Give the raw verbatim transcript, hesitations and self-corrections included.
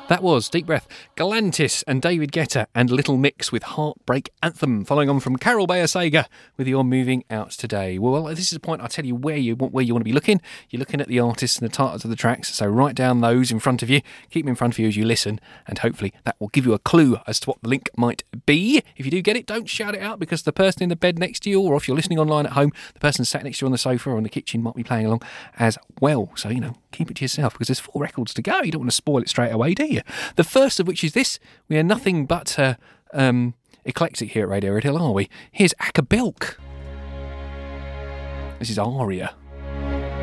That was Deep Breath, Galantis and David Guetta and Little Mix with Heartbreak Anthem, following on from Carol Bayer Sager with You're Moving Out Today. Well, this is the point I tell you where you want where you want to be looking. You're looking at the artists and the titles of the tracks, so write down those in front of you, keep them in front of you as you listen, and hopefully that will give you a clue as to what the link might be. If you do get it, don't shout it out, because the person in the bed next to you, or if you're listening online at home, the person sat next to you on the sofa or in the kitchen might be playing along as well. So, you know, keep it to yourself, because there's four records to go. You don't want to spoil it straight away, do you? The first of which is this. We are nothing but uh, um, eclectic here at Radio Red Hill, are we? Here's Akabelk. This is Aria.